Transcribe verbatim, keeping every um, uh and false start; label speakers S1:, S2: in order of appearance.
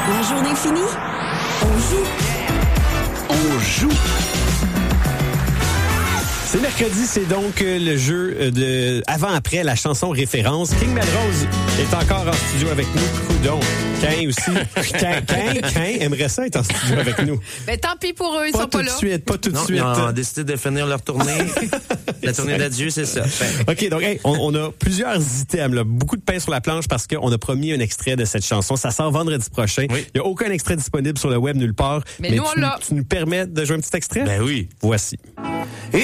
S1: La journée finie, on joue.
S2: On joue. C'est mercredi, c'est donc le jeu de avant-après la chanson référence. King Melrose est encore en studio avec nous. Coudon. Cain aussi. Cain, Cain, Cain aimerait ça être en studio avec nous.
S3: Ben tant pis pour eux, ils
S2: pas
S3: sont pas là.
S2: Pas tout de suite, pas tout de
S4: Non,
S2: suite.
S4: ils ont décidé de finir leur tournée. La tournée d'adieu, c'est ça. Ben.
S2: OK, donc hey, on, on a plusieurs items, là, beaucoup de pain sur la planche parce qu'on a promis un extrait de cette chanson. Ça sort vendredi prochain. Il
S4: Oui.
S2: n'y a aucun extrait disponible sur le web nulle part.
S3: Mais
S2: mais
S3: nous,
S2: tu,
S3: on l'a.
S2: tu nous permets de jouer un petit extrait?
S4: Ben oui.
S2: Voici.